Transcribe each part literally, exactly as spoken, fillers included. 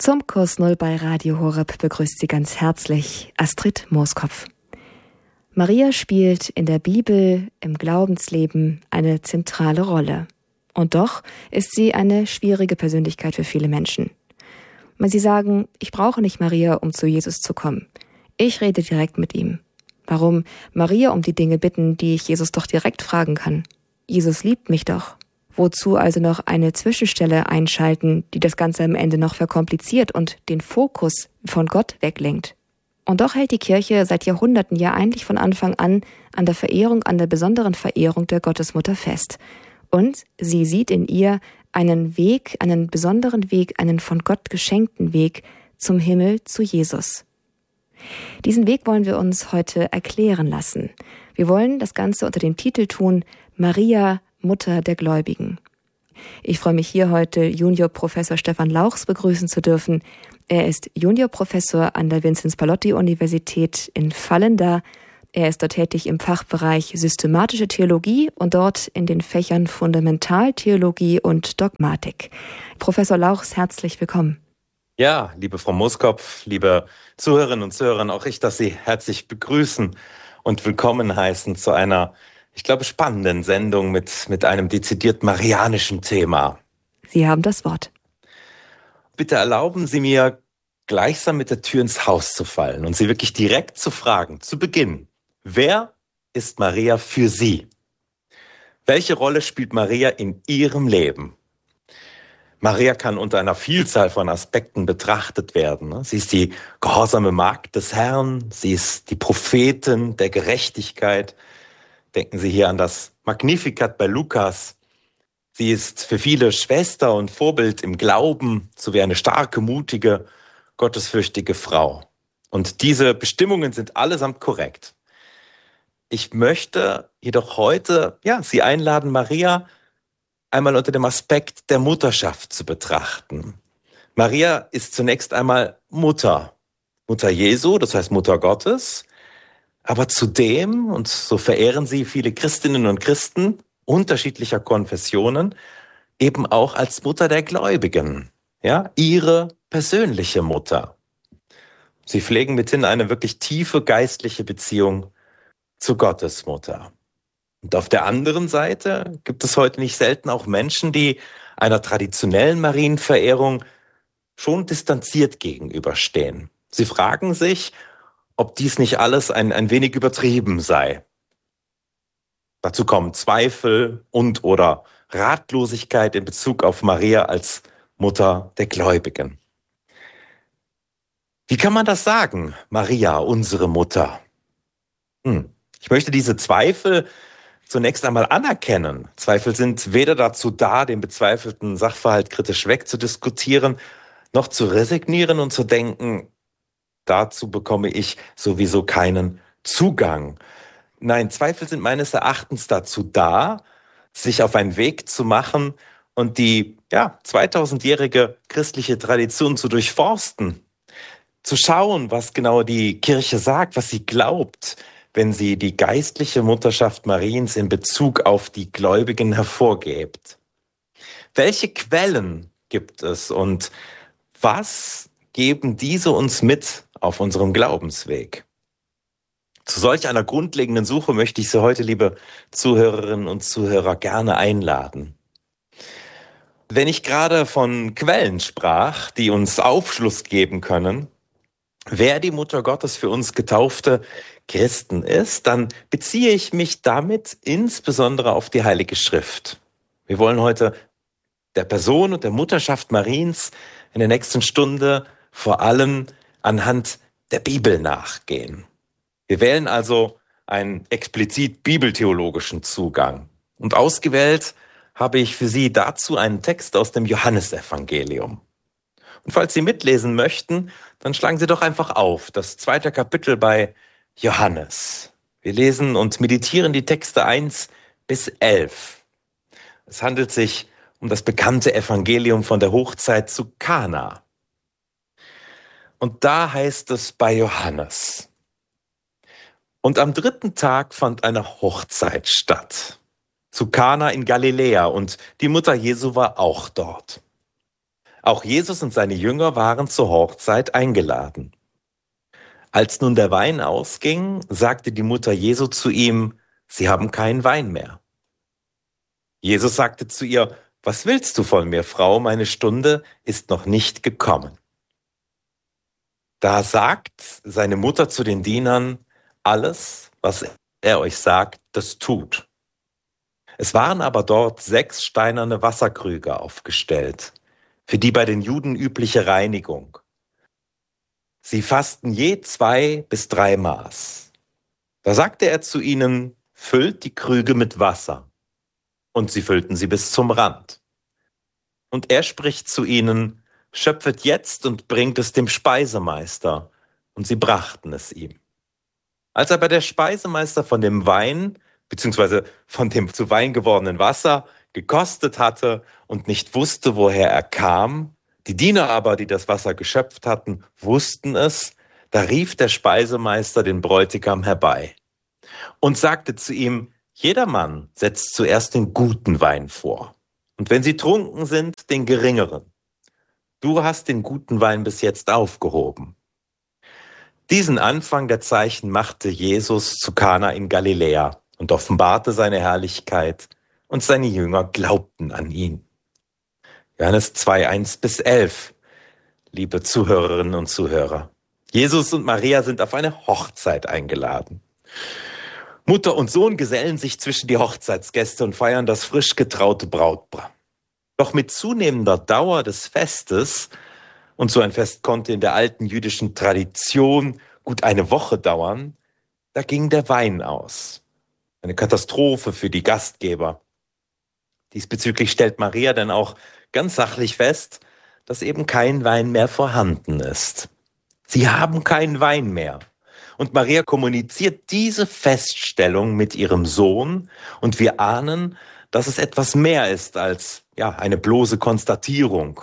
Zum Kurs Null bei Radio Horeb begrüßt Sie ganz herzlich Astrid Mooskopf. Maria spielt in der Bibel, im Glaubensleben eine zentrale Rolle. Und doch ist sie eine schwierige Persönlichkeit für viele Menschen. Wenn sie sagen, ich brauche nicht Maria, um zu Jesus zu kommen. Ich rede direkt mit ihm. Warum Maria um die Dinge bitten, die ich Jesus doch direkt fragen kann? Jesus liebt mich doch. Wozu also noch eine Zwischenstelle einschalten, die das Ganze am Ende noch verkompliziert und den Fokus von Gott weglenkt? Und doch hält die Kirche seit Jahrhunderten ja eigentlich von Anfang an an der Verehrung, an der besonderen Verehrung der Gottesmutter fest. Und sie sieht in ihr einen Weg, einen besonderen Weg, einen von Gott geschenkten Weg zum Himmel, zu Jesus. Diesen Weg wollen wir uns heute erklären lassen. Wir wollen das Ganze unter dem Titel tun, Maria, Mutter der Gläubigen. Ich freue mich hier heute, Juniorprofessor Stefan Lauchs begrüßen zu dürfen. Er ist Juniorprofessor an der Vinzenz-Pallotti-Universität in Vallenda. Er ist dort tätig im Fachbereich Systematische Theologie und dort in den Fächern Fundamentaltheologie und Dogmatik. Professor Lauchs, herzlich willkommen. Ja, liebe Frau Mooskopf, liebe Zuhörerinnen und Zuhörer, auch ich darf Sie herzlich begrüßen und willkommen heißen zu einer, ich glaube, spannenden Sendung mit, mit einem dezidiert marianischen Thema. Sie haben das Wort. Bitte erlauben Sie mir, gleichsam mit der Tür ins Haus zu fallen und Sie wirklich direkt zu fragen, zu Beginn, wer ist Maria für Sie? Welche Rolle spielt Maria in Ihrem Leben? Maria kann unter einer Vielzahl von Aspekten betrachtet werden. Sie ist die gehorsame Magd des Herrn, sie ist die Prophetin der Gerechtigkeit. Denken Sie hier an das Magnificat bei Lukas. Sie ist für viele Schwester und Vorbild im Glauben, sowie eine starke, mutige, gottesfürchtige Frau. Und diese Bestimmungen sind allesamt korrekt. Ich möchte jedoch heute, ja, Sie einladen, Maria einmal unter dem Aspekt der Mutterschaft zu betrachten. Maria ist zunächst einmal Mutter. Mutter Jesu, das heißt Mutter Gottes. Aber zudem, und so verehren sie viele Christinnen und Christen unterschiedlicher Konfessionen, eben auch als Mutter der Gläubigen, ja, ihre persönliche Mutter. Sie pflegen mithin eine wirklich tiefe geistliche Beziehung zu Gottes Mutter. Und auf der anderen Seite gibt es heute nicht selten auch Menschen, die einer traditionellen Marienverehrung schon distanziert gegenüberstehen. Sie fragen sich, ob dies nicht alles ein, ein wenig übertrieben sei. Dazu kommen Zweifel und oder Ratlosigkeit in Bezug auf Maria als Mutter der Gläubigen. Wie kann man das sagen, Maria, unsere Mutter? Hm. Ich möchte diese Zweifel zunächst einmal anerkennen. Zweifel sind weder dazu da, den bezweifelten Sachverhalt kritisch wegzudiskutieren, noch zu resignieren und zu denken, dazu bekomme ich sowieso keinen Zugang. Nein, Zweifel sind meines Erachtens dazu da, sich auf einen Weg zu machen und die ja, zweitausendjährige christliche Tradition zu durchforsten, zu schauen, was genau die Kirche sagt, was sie glaubt, wenn sie die geistliche Mutterschaft Mariens in Bezug auf die Gläubigen hervorgebt. Welche Quellen gibt es und was geben diese uns mit auf unserem Glaubensweg? Zu solch einer grundlegenden Suche möchte ich Sie heute, liebe Zuhörerinnen und Zuhörer, gerne einladen. Wenn ich gerade von Quellen sprach, die uns Aufschluss geben können, wer die Mutter Gottes für uns getaufte Christen ist, dann beziehe ich mich damit insbesondere auf die Heilige Schrift. Wir wollen heute der Person und der Mutterschaft Mariens in der nächsten Stunde vor allem anhand der Bibel nachgehen. Wir wählen also einen explizit bibeltheologischen Zugang. Und ausgewählt habe ich für Sie dazu einen Text aus dem Johannesevangelium. Und falls Sie mitlesen möchten, dann schlagen Sie doch einfach auf, das zweite Kapitel bei Johannes. Wir lesen und meditieren die Texte eins bis elf. Es handelt sich um das bekannte Evangelium von der Hochzeit zu Kana. Und da heißt es bei Johannes: Und am dritten Tag fand eine Hochzeit statt, zu Kana in Galiläa, und die Mutter Jesu war auch dort. Auch Jesus und seine Jünger waren zur Hochzeit eingeladen. Als nun der Wein ausging, sagte die Mutter Jesu zu ihm, Sie haben keinen Wein mehr. Jesus sagte zu ihr, Was willst du von mir, Frau? Meine Stunde ist noch nicht gekommen. Da sagt seine Mutter zu den Dienern, alles, was er euch sagt, das tut. Es waren aber dort sechs steinerne Wasserkrüge aufgestellt, für die bei den Juden übliche Reinigung. Sie fassten je zwei bis drei Maß. Da sagte er zu ihnen, füllt die Krüge mit Wasser. Und sie füllten sie bis zum Rand. Und er spricht zu ihnen, schöpfet jetzt und bringt es dem Speisemeister. Und sie brachten es ihm. Als aber der Speisemeister von dem Wein, beziehungsweise von dem zu Wein gewordenen Wasser, gekostet hatte und nicht wusste, woher er kam, die Diener aber, die das Wasser geschöpft hatten, wussten es, da rief der Speisemeister den Bräutigam herbei und sagte zu ihm, jedermann setzt zuerst den guten Wein vor und wenn sie trunken sind, den geringeren. Du hast den guten Wein bis jetzt aufgehoben. Diesen Anfang der Zeichen machte Jesus zu Kana in Galiläa und offenbarte seine Herrlichkeit und seine Jünger glaubten an ihn. Johannes zwei, eins bis elf. Liebe Zuhörerinnen und Zuhörer, Jesus und Maria sind auf eine Hochzeit eingeladen. Mutter und Sohn gesellen sich zwischen die Hochzeitsgäste und feiern das frisch getraute Brautpaar. Doch mit zunehmender Dauer des Festes, und so ein Fest konnte in der alten jüdischen Tradition gut eine Woche dauern, da ging der Wein aus. Eine Katastrophe für die Gastgeber. Diesbezüglich stellt Maria dann auch ganz sachlich fest, dass eben kein Wein mehr vorhanden ist. Sie haben keinen Wein mehr. Und Maria kommuniziert diese Feststellung mit ihrem Sohn und wir ahnen, dass es etwas mehr ist als ja, eine bloße Konstatierung.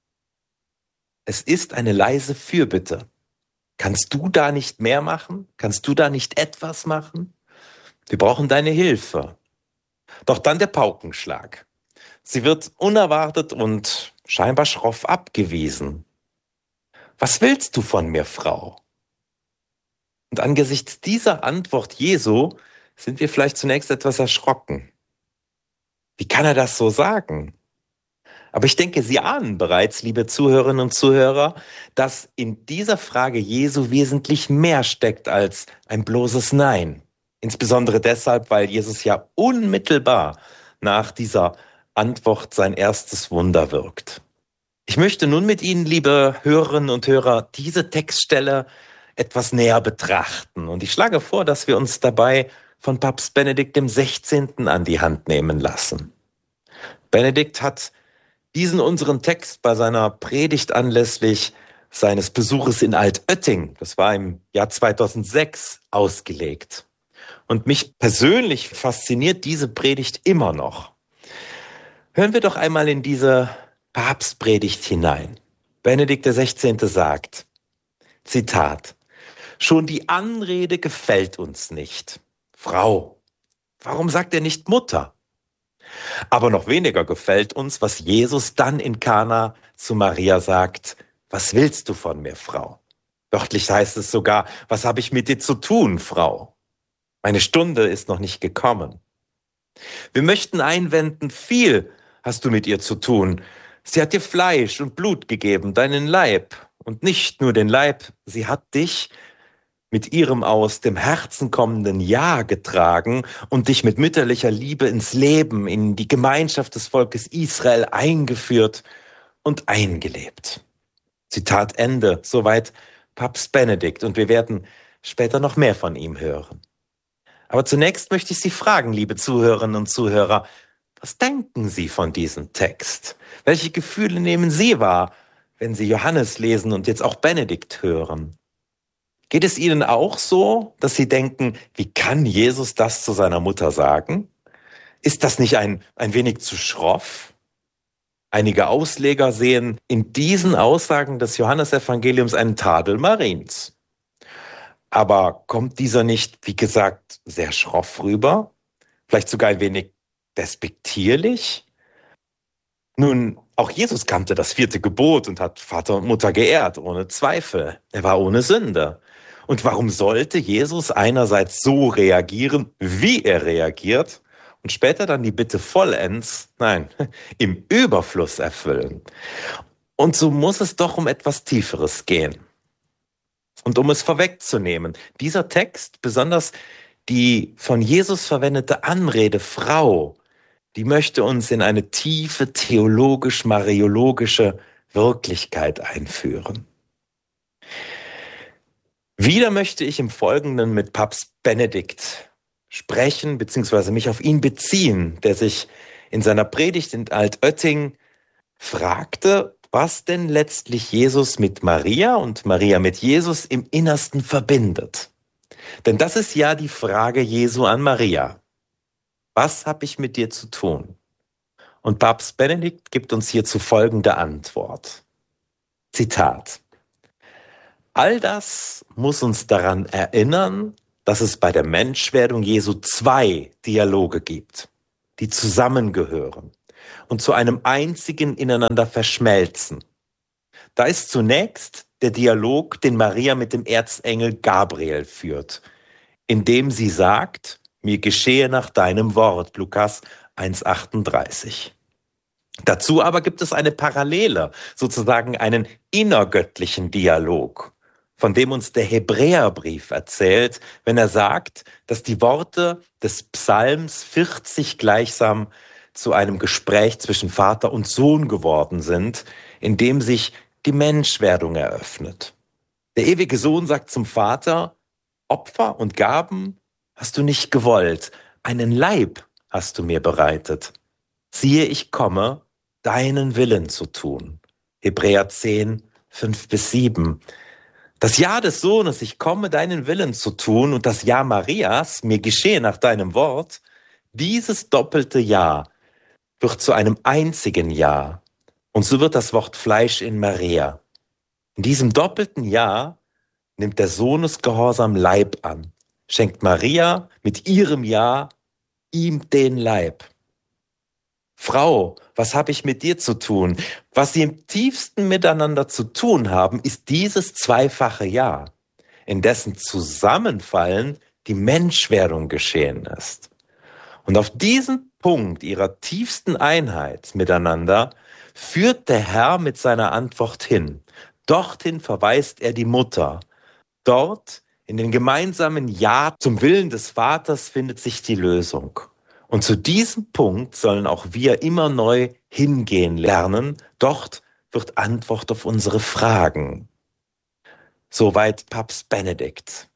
Es ist eine leise Fürbitte. Kannst du da nicht mehr machen? Kannst du da nicht etwas machen? Wir brauchen deine Hilfe. Doch dann der Paukenschlag. Sie wird unerwartet und scheinbar schroff abgewiesen. Was willst du von mir, Frau? Und angesichts dieser Antwort Jesu sind wir vielleicht zunächst etwas erschrocken. Wie kann er das so sagen? Aber ich denke, Sie ahnen bereits, liebe Zuhörerinnen und Zuhörer, dass in dieser Frage Jesu wesentlich mehr steckt als ein bloßes Nein. Insbesondere deshalb, weil Jesus ja unmittelbar nach dieser Antwort sein erstes Wunder wirkt. Ich möchte nun mit Ihnen, liebe Hörerinnen und Hörer, diese Textstelle etwas näher betrachten. Und ich schlage vor, dass wir uns dabei von Papst Benedikt dem Sechzehnten an die Hand nehmen lassen. Benedikt hat diesen unseren Text bei seiner Predigt anlässlich seines Besuches in Altötting, das war im Jahr zweitausendsechs, ausgelegt. Und mich persönlich fasziniert diese Predigt immer noch. Hören wir doch einmal in diese Papstpredigt hinein. Benedikt der Sechzehnte sagt, Zitat, schon die Anrede gefällt uns nicht. Frau, warum sagt er nicht Mutter? Aber noch weniger gefällt uns, was Jesus dann in Kana zu Maria sagt, was willst du von mir, Frau? Wörtlich heißt es sogar, was habe ich mit dir zu tun, Frau? Meine Stunde ist noch nicht gekommen. Wir möchten einwenden, viel hast du mit ihr zu tun. Sie hat dir Fleisch und Blut gegeben, deinen Leib. Und nicht nur den Leib, sie hat dich mit ihrem aus dem Herzen kommenden Ja getragen und dich mit mütterlicher Liebe ins Leben, in die Gemeinschaft des Volkes Israel eingeführt und eingelebt. Zitat Ende, soweit Papst Benedikt, und wir werden später noch mehr von ihm hören. Aber zunächst möchte ich Sie fragen, liebe Zuhörerinnen und Zuhörer, was denken Sie von diesem Text? Welche Gefühle nehmen Sie wahr, wenn Sie Johannes lesen und jetzt auch Benedikt hören? Geht es Ihnen auch so, dass Sie denken, wie kann Jesus das zu seiner Mutter sagen? Ist das nicht ein, ein wenig zu schroff? Einige Ausleger sehen in diesen Aussagen des Johannesevangeliums einen Tadel Mariens. Aber kommt dieser nicht, wie gesagt, sehr schroff rüber? Vielleicht sogar ein wenig despektierlich? Nun, Auch Jesus kannte das vierte Gebot und hat Vater und Mutter geehrt, ohne Zweifel. Er war ohne Sünde. Und warum sollte Jesus einerseits so reagieren, wie er reagiert, und später dann die Bitte vollends, nein, im Überfluss erfüllen? Und so muss es doch um etwas Tieferes gehen. Und um es vorwegzunehmen, dieser Text, besonders die von Jesus verwendete Anrede Frau, die möchte uns in eine tiefe theologisch-mariologische Wirklichkeit einführen. Wieder möchte ich im Folgenden mit Papst Benedikt sprechen, beziehungsweise mich auf ihn beziehen, der sich in seiner Predigt in Altötting fragte, was denn letztlich Jesus mit Maria und Maria mit Jesus im Innersten verbindet. Denn das ist ja die Frage Jesu an Maria. Was habe ich mit dir zu tun? Und Papst Benedikt gibt uns hierzu folgende Antwort. Zitat. All das muss uns daran erinnern, dass es bei der Menschwerdung Jesu zwei Dialoge gibt, die zusammengehören und zu einem einzigen ineinander verschmelzen. Da ist zunächst der Dialog, den Maria mit dem Erzengel Gabriel führt, indem sie sagt, mir geschehe nach deinem Wort, Lukas eins achtunddreißig. Dazu aber gibt es eine Parallele, sozusagen einen innergöttlichen Dialog, von dem uns der Hebräerbrief erzählt, wenn er sagt, dass die Worte des Psalms vierzig gleichsam zu einem Gespräch zwischen Vater und Sohn geworden sind, in dem sich die Menschwerdung eröffnet. Der ewige Sohn sagt zum Vater, Opfer und Gaben hast du nicht gewollt, einen Leib hast du mir bereitet. Siehe, ich komme, deinen Willen zu tun. Hebräer zehn, fünf bis sieben. Das Ja des Sohnes, ich komme, deinen Willen zu tun, und das Ja Marias, mir geschehe nach deinem Wort, dieses doppelte Ja wird zu einem einzigen Ja. Und so wird das Wort Fleisch in Maria. In diesem doppelten Ja nimmt der Sohnesgehorsam Leib an, schenkt Maria mit ihrem Ja ihm den Leib. Frau, was habe ich mit dir zu tun? Was sie im tiefsten miteinander zu tun haben, ist dieses zweifache Ja, in dessen Zusammenfallen die Menschwerdung geschehen ist. Und auf diesen Punkt ihrer tiefsten Einheit miteinander führt der Herr mit seiner Antwort hin. Dorthin verweist er die Mutter. Dort, in dem gemeinsamen Ja zum Willen des Vaters, findet sich die Lösung. Und zu diesem Punkt sollen auch wir immer neu hingehen lernen. Dort wird Antwort auf unsere Fragen. Soweit Papst Benedikt.